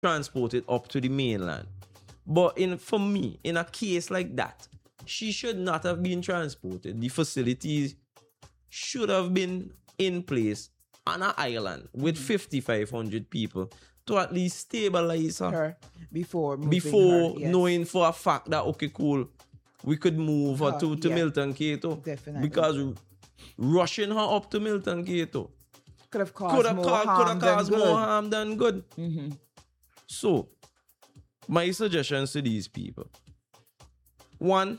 transported up to the mainland. But for me, in a case like that, she should not have been transported. The facilities should have been in place on an island with 5,500 people to at least stabilize her before knowing for a fact that, okay, cool, we could move her to Milton Keyto. Definitely. Because rushing her up to Milton Keyto could have caused more harm than good. Mm-hmm. So, my suggestions to these people. One,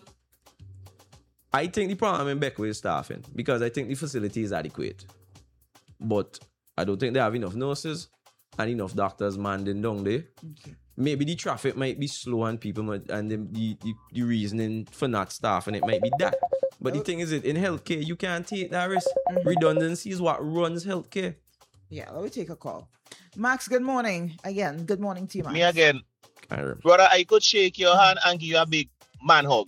I think the problem in Beckway is staffing, because I think the facility is adequate. But I don't think they have enough nurses and enough doctors manding down there. Okay. Maybe the traffic might be slow and people might, and the reasoning for not staffing it might be that. But the thing is, in healthcare, you can't take that risk. Mm-hmm. Redundancy is what runs healthcare. Yeah, let me take a call. Max, good morning. Again, good morning to you, Max. Me again. Brother, I could shake your hand and give you a big man hug.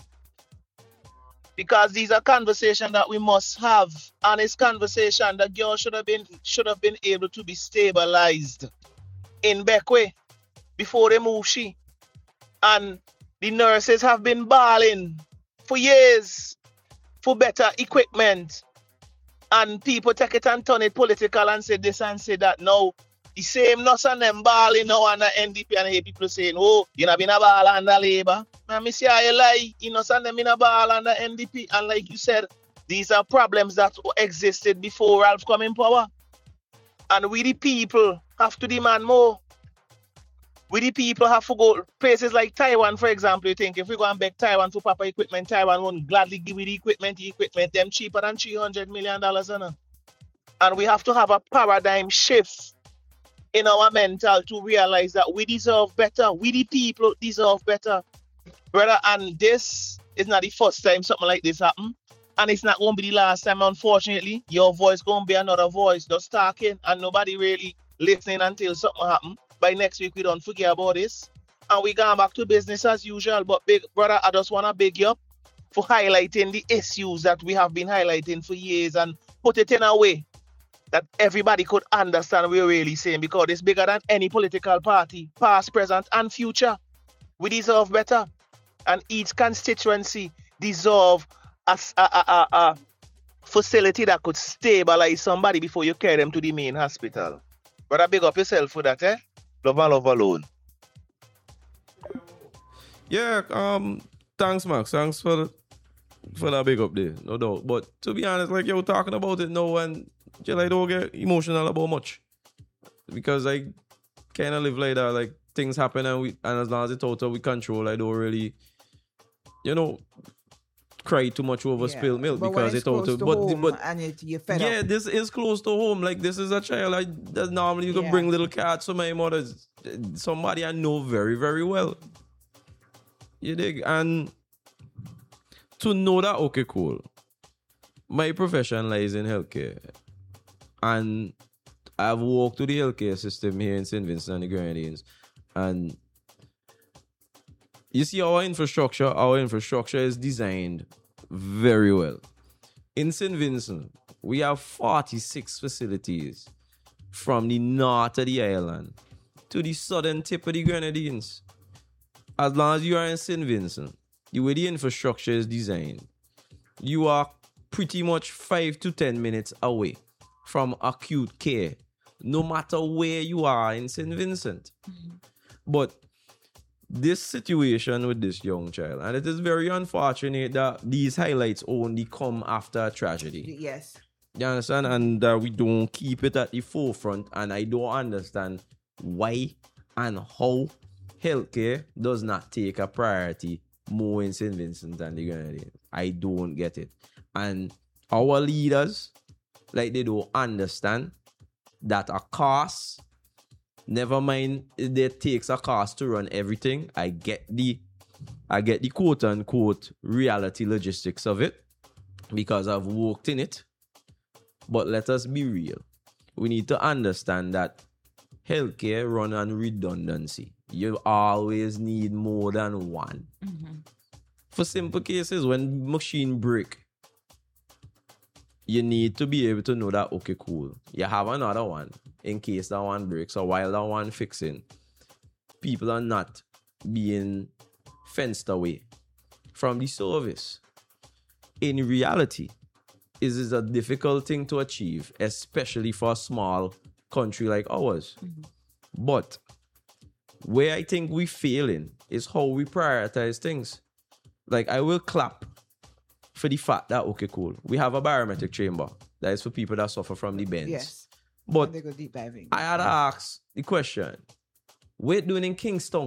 Because these are conversations that we must have. Honest conversation. The girl should have been able to be stabilized in Beckway before they move she. And the nurses have been bawling for years for better equipment. And people take it and turn it political and say this and say that. No, the same nurse and them balling now and the NDP, and I hear people saying, oh, you know, been a ball under Labour. Man, me say I lie. You know, and them in a ball under NDP. And like you said, these are problems that existed before Ralph come in power. And we the people have to demand more. We the people have to go places like Taiwan, for example. You think if we go and beg Taiwan for proper equipment, Taiwan won't gladly give you the equipment them cheaper than $300 million. And we have to have a paradigm shift in our mental to realize that we deserve better. We the people deserve better. Brother, and this is not the first time something like this happened. And it's not going to be the last time, unfortunately. Your voice going to be another voice just talking and nobody really listening until something happens. By next week, we don't forget about this. And we going back to business as usual. But, big brother, I just want to beg you up for highlighting the issues that we have been highlighting for years and put it in a way that everybody could understand what we're really saying, because it's bigger than any political party, past, present, and future. We deserve better. And each constituency deserve a facility that could stabilize somebody before you carry them to the main hospital. Brother, big up yourself for that, eh? Love and love alone. Yeah, thanks, Max. Thanks for that big up there, no doubt. But to be honest, like you're talking about it now, and I don't get emotional about much, because I kind of live like that. Like things happen, and as long as it's out of we control, I don't really, cry too much over spilled milk, because it's out of. But and you're fed up. This is close to home. Like this is a child that normally you could bring little cats for my mother's. Somebody I know very, very well. You dig? And to know that, okay, cool. My profession lies in healthcare. And I've walked through the healthcare system here in St. Vincent and the Grenadines. And you see our infrastructure is designed very well. In St. Vincent, we have 46 facilities from the north of the island to the southern tip of the Grenadines. As long as you are in St. Vincent, the way the infrastructure is designed, you are pretty much 5 to 10 minutes away from acute care, no matter where you are in St. Vincent. Mm-hmm. But this situation with this young child, and it is very unfortunate that these highlights only come after a tragedy. Yes. You understand? And we don't keep it at the forefront, and I don't understand why and how healthcare does not take a priority more in St. Vincent and the Grenadines. I don't get it. And our leaders, like, they don't understand that a cost, never mind it takes a cost to run everything. I get the quote unquote reality logistics of it, because I've worked in it. But let us be real. We need to understand that healthcare run on redundancy. You always need more than one. Mm-hmm. For simple cases, when machine break, you need to be able to know that, okay, cool, you have another one in case that one breaks, or while that one fixing, people are not being fenced away from the service. In reality, it is a difficult thing to achieve, especially for a small country like ours. But where I think we're failing is how we prioritize things. Like, I will clap for the fact that, okay, cool, we have a biometric chamber that is for people that suffer from the bends. Yes. But They go deep diving. I had to ask the question, what are doing in Kingston?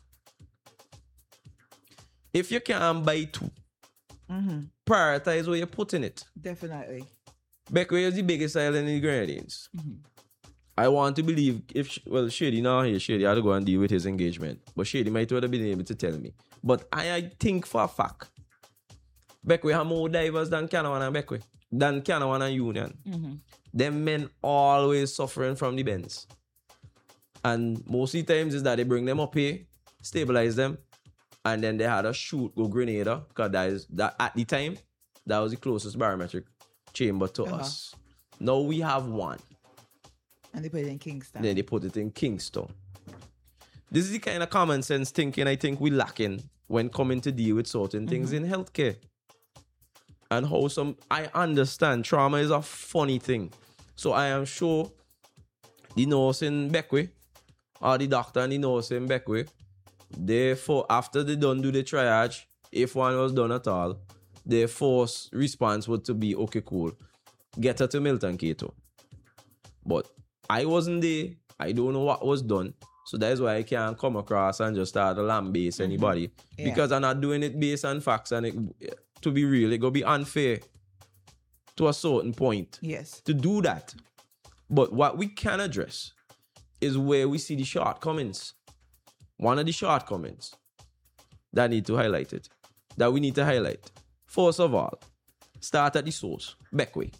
If you can't buy two, prioritize where you're putting it. Definitely. Beckway is the biggest island in the Grenadines. I want to believe Shady now here, Shady had to go and deal with his engagement. But Shady might have been able to tell me. But I think for a fact, Beckway have more divers than Canawan and Beckway, than Canawan and Union. Them men always suffering from the bends. And most of the times is that they bring them up here, stabilize them, and then they had a shoot go Grenada, because that at the time, that was the closest biometric chamber to us. Now we have one. And they put it in Kingston. Then they put it in Kingston. This is the kind of common sense thinking I think we're lacking when coming to deal with certain things in healthcare. And how I understand trauma is a funny thing. So I am sure the nurse in Beckway, or the doctor and the nurse in Beckway, therefore, after they don't do the triage, if one was done at all, their first response would to be, okay, cool, get her to Milton Cato. But I wasn't there. I don't know what was done. So that's why I can't come across and just start to lambaste anybody. Because I'm not doing it based on facts. And to be real, it's going to be unfair to a certain point. Yes. To do that. But what we can address is where we see the shortcomings. One of the shortcomings that need to highlight it, that we need to highlight. First of all, start at the source, Beckway.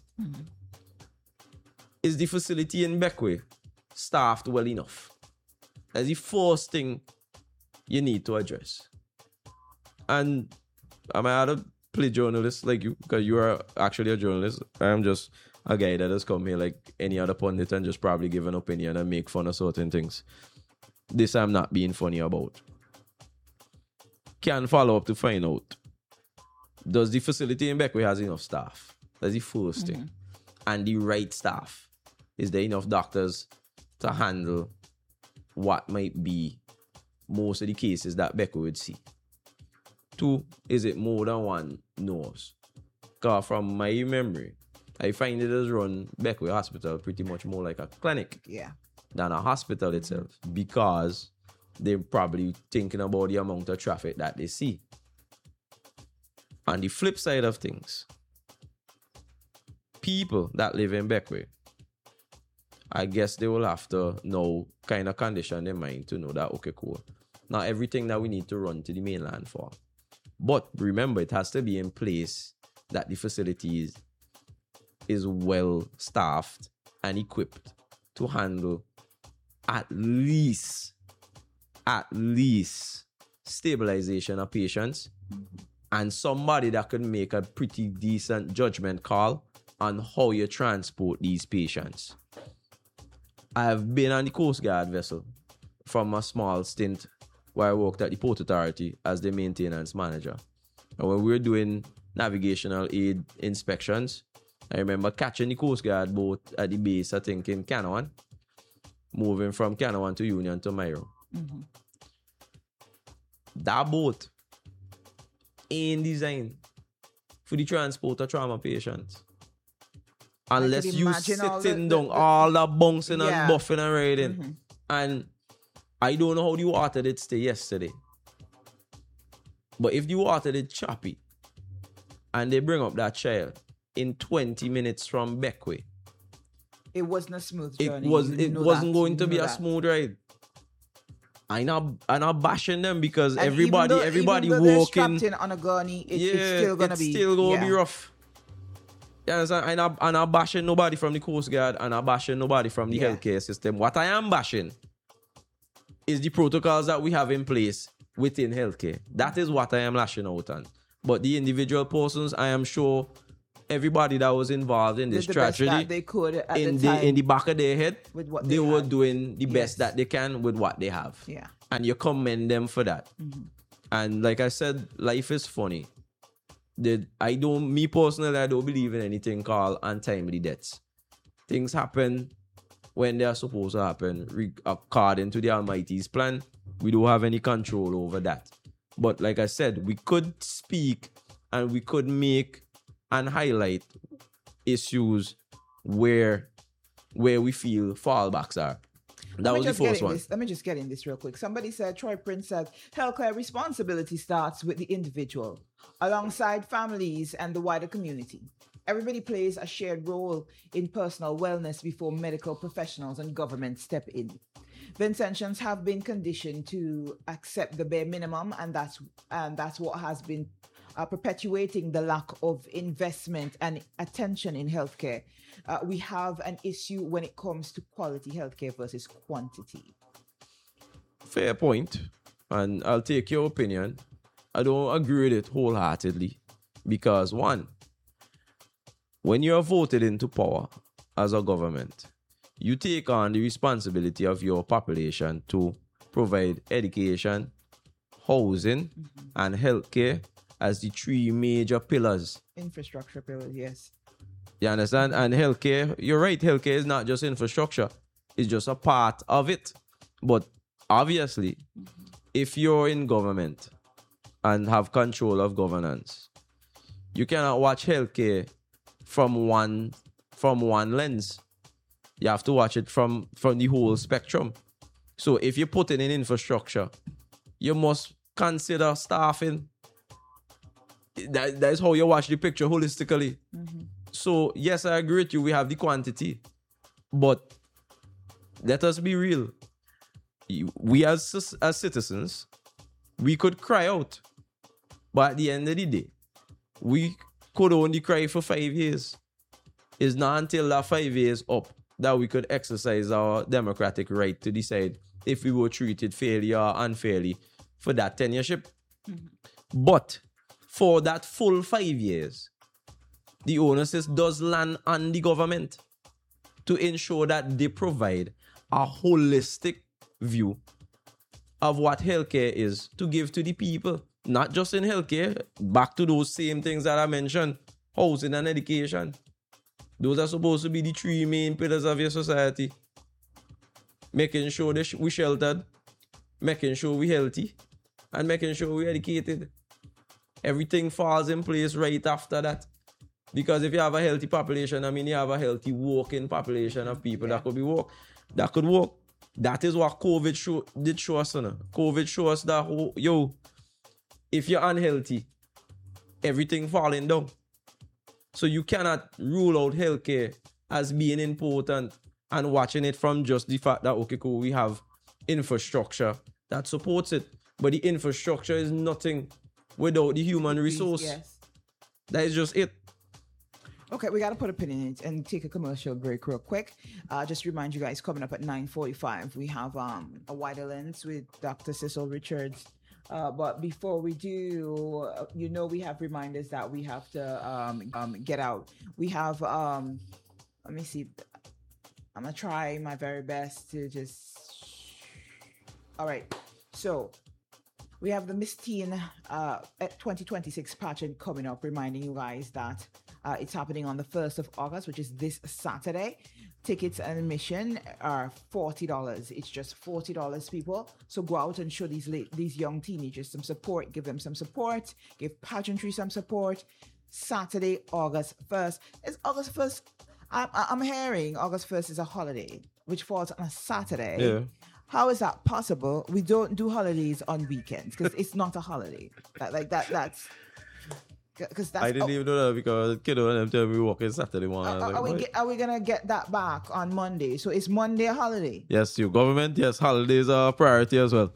Is the facility in Beckway staffed well enough? That's the first thing you need to address. And I might have to play journalist like you, because you are actually a journalist. I am just a guy that has come here like any other pundit and just probably give an opinion and make fun of certain things. This I'm not being funny about. Can follow up to find out, does the facility in Beckway has enough staff? That's the first thing. And the right staff. Is there enough doctors to handle what might be most of the cases that Beckway would see? Two, is it more than one nurse? Because from my memory, I find it as run Beckway Hospital pretty much more like a clinic than a hospital itself, because they're probably thinking about the amount of traffic that they see. On the flip side of things, people that live in Beckway, I guess they will have to know kind of condition their mind to know that, okay, cool, not everything that we need to run to the mainland for. But remember, it has to be in place that the facilities is well staffed and equipped to handle at least stabilization of patients, and somebody that can make a pretty decent judgment call on how you transport these patients. I've been on the Coast Guard vessel from a small stint where I worked at the Port Authority as the maintenance manager. And when we were doing navigational aid inspections, I remember catching the Coast Guard boat at the base, I think, in Canawan, moving from Canawan to Union to Myro. That boat ain't designed for the transport of trauma patients. Unless you sitting down, all that bouncing and buffing and riding. And I don't know how the water did stay yesterday. But if the water did choppy, and they bring up that child in 20 minutes from Beckway, it wasn't a smooth journey. It wasn't going to be a smooth ride. I'm not bashing them, because and everybody walking strapped in on a gurney, it's still gonna be rough. You understand? I'm not bashing nobody from the Coast Guard, and I'm bashing nobody from the healthcare system. What I am bashing is the protocols that we have in place within healthcare. That is what I am lashing out on. But the individual persons, I am sure everybody that was involved in this tragedy, they could in the back of their head, they were doing the best that they can with what they have. Yeah. and you commend them for that. And like I said, life is funny. Me personally, I don't believe in anything called untimely deaths. Things happen when they are supposed to happen, according to the Almighty's plan. We don't have any control over that. But like I said, we could speak and we could make and highlight issues where we feel fallbacks are. That was the first one. Let me just get in this real quick. Somebody said, Troy Prince said, healthcare responsibility starts with the individual, alongside families and the wider community. Everybody plays a shared role in personal wellness before medical professionals and government step in. Vincentians have been conditioned to accept the bare minimum, and that's what has been perpetuating the lack of investment and attention in healthcare. We have an issue when it comes to quality healthcare versus quantity. Fair point, and I'll take your opinion. I don't agree with it wholeheartedly because, one, when you're voted into power as a government, you take on the responsibility of your population to provide education, housing, and healthcare as the three major pillars. Infrastructure pillars, yes. You understand? And healthcare, you're right, healthcare is not just infrastructure. It's just a part of it. But obviously, if you're in government and have control of governance, you cannot watch healthcare from one lens. You have to watch it from the whole spectrum. So if you put in infrastructure, you must consider staffing. That is how you watch the picture holistically. So yes, I agree with you. We have the quantity, but let us be real. We as citizens, we could cry out, but at the end of the day, we could only cry for 5 years. It's not until that 5 years up that we could exercise our democratic right to decide if we were treated fairly or unfairly for that tenureship. But for that full 5 years, the onus does land on the government to ensure that they provide a holistic view of what healthcare is to give to the people. Not just in healthcare, back to those same things that I mentioned, housing and education. Those are supposed to be the three main pillars of your society. Making sure we sheltered, making sure we healthy, and making sure we educated. Everything falls in place right after that. Because if you have a healthy population, I mean you have a healthy working population of people that could work. That is what COVID did show us. COVID showed us that, if you're unhealthy, everything falling down. So you cannot rule out healthcare as being important and watching it from just the fact that, okay, cool, we have infrastructure that supports it. But the infrastructure is nothing without the human resource. Yes. That is just it. Okay, we got to put a pin in it and take a commercial break real quick. Just remind you guys, coming up at 9:45, we have a wider lens with Dr. Cecil Richards. But before we do, we have reminders that we have to get out. We have, let me see. I'm going to try my very best to just... All right. So we have the Miss Teen 2026 pageant coming up, reminding you guys that it's happening on the 1st of August, which is this Saturday. Tickets and admission are $40. It's just $40, people. So go out and show these young teenagers some support. Give them some support. Give pageantry some support. Saturday, August 1st. It's August 1st. I'm hearing August 1st is a holiday, which falls on a Saturday. Yeah. How is that possible? We don't do holidays on weekends because it's not a holiday. That's... I didn't even know that because kiddo and them tell me we working Saturday morning. Are we gonna get that back on Monday? So is Monday a holiday? Yes, your government. Yes, holidays are a priority as well.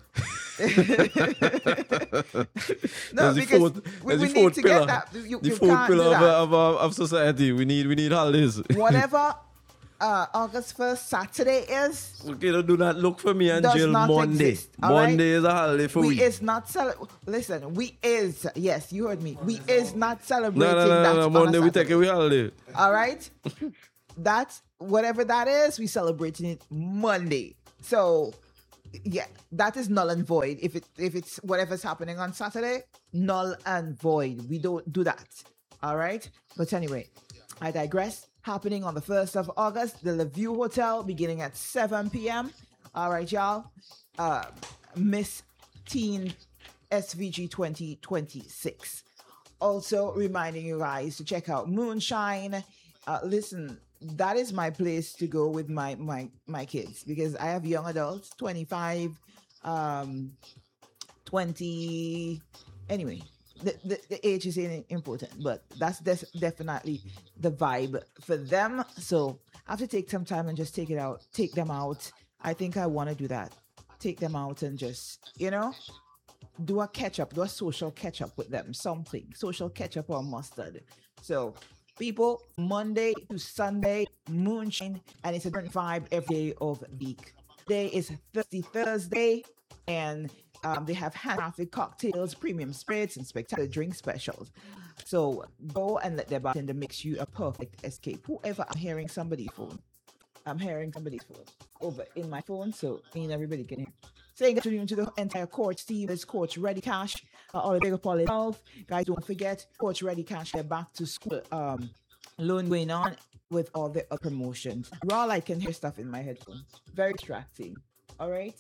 No, because we need to get that. The fourth pillar of society. We need holidays. Whatever August 1st Saturday is. Okay, do not look for me until Monday. Exist, Monday is a holiday for we. Is not Listen, yes, you heard me. We is not celebrating that. No. Monday we take a holiday. All right? That's whatever that is, we celebrating it Monday. So Yeah, that is null and void. If it's whatever's happening on Saturday, null and void. We don't do that. All right. But anyway, I digress. Happening on the 1st of August, the LaView Hotel, beginning at 7 p.m. All right, y'all. Miss Teen SVG 2026. Also reminding you guys to check out Moonshine. Listen, that is my place to go with my kids, because I have young adults, 25, 20. Anyway, the age is important, but that's definitely the vibe for them. So I have to take some time and just take them out. I think I want to do that. Take them out and just, do a social catch up with them, something, social catch up or mustard. So people, Monday to Sunday, Moonshine, and it's a different vibe every day of the week. Today is Thursday, and they have handcrafted cocktails, premium spirits, and spectacular drink specials. So go and let their bartender mix you a perfect escape. I'm hearing somebody's phone over in my phone, so everybody can hear. Saying good afternoon to the entire coach team. It's Coach Ready Cash, all the bigger Paul itself. Guys, don't forget, Coach Ready Cash, they're back to school. Loan going on with all the promotions. Raw, I can hear stuff in my headphones. Very distracting. All right.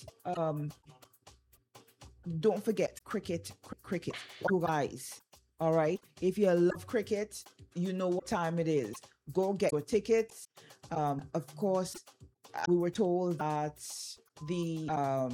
Don't forget cricket. You guys. All right. If you love cricket, you know what time it is. Go get your tickets. Of course, we were told that the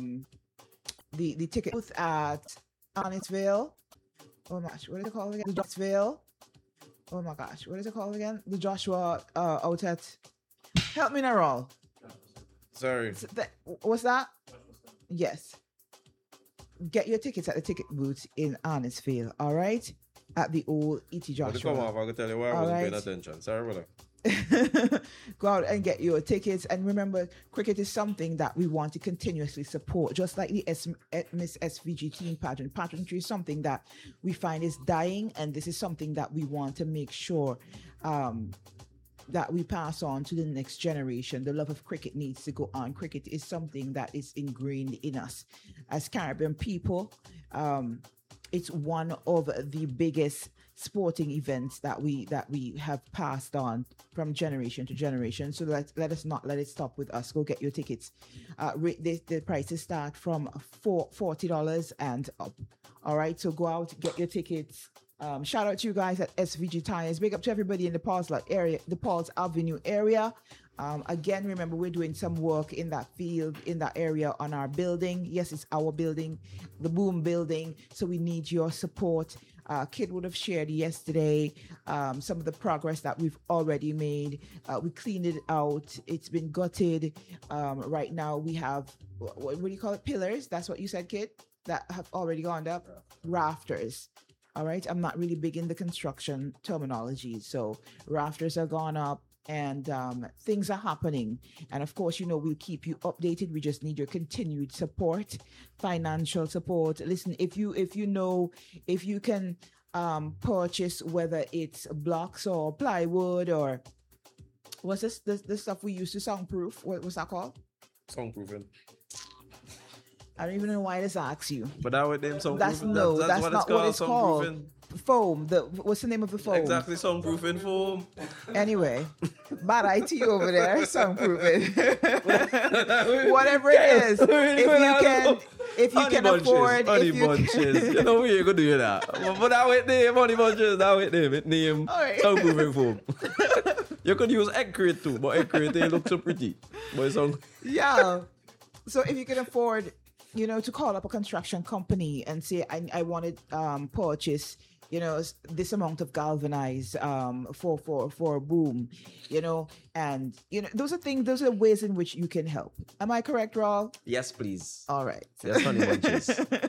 ticket booth at Arnottsville. Oh my gosh, what is it called again? The Joshville. Oh my gosh, what is it called again? The Joshua out at. Help me now, Raul. Sorry. What's that? Yes. Get your tickets at the ticket booth in Arnottsville. All right, at the old E.T. Joshua. Come off, I can tell you why I wasn't paying attention. Sorry, brother. Go out and get your tickets, and remember, cricket is something that we want to continuously support, just like the Miss SVG teen pageant. Pageantry is something that we find is dying, and this is something that we want to make sure that we pass on to the next generation. The love of cricket needs to go on. Cricket is something that is ingrained in us as Caribbean people. It's one of the biggest sporting events that we have passed on from generation to generation. So let us not let it stop with us. Go get your tickets. The prices start from $40 and up. All right, so go out, get your tickets. Shout out to you guys at SVG Tires. Big up to everybody in the Paul's area, the Paul's Avenue area. Again, remember, we're doing some work in that field, in that area on our building. Yes, it's our building, the Boom building. So we need your support. Kid would have shared yesterday some of the progress that we've already made. We cleaned it out. It's been gutted. Right now we have, what do you call it? Pillars. That's what you said, Kid? That have already gone up. Rafters. All right. I'm not really big in the construction terminology. So rafters are gone up. And things are happening, and of course, we'll keep you updated. We just need your continued support, financial support. Listen, if you can purchase, whether it's blocks or plywood or what's this the stuff we use to soundproof, what's that called? Soundproofing. I don't even know why this asks you. But that with them soundproofing. That's not what it's called. Foam. What's the name of the foam? Exactly, soundproofing foam. Anyway, bad IT over there, soundproofing. Whatever it is, if you can afford, honey bunches. You know we ain't gonna do that. But that with name, honey bunches. That with name, it name soundproofing foam. You could use egg crate too, but egg crate they look so pretty. But yeah. So if you can afford, to call up a construction company and say, I want to purchase, this amount of galvanized for Boom, and those are ways in which you can help. Am I correct, Raul? Yes, please. All right. Yes, honey bunches.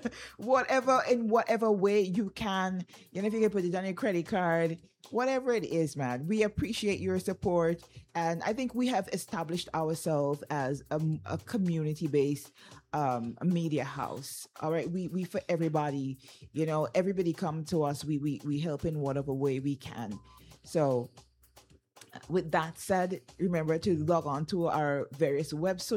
In whatever way you can, if you can put it on your credit card, whatever it is, man, we appreciate your support. And I think we have established ourselves as a community-based media house. All right. We for everybody, everybody come to us. We help in whatever way we can. So with that said, remember to log on to our various websites.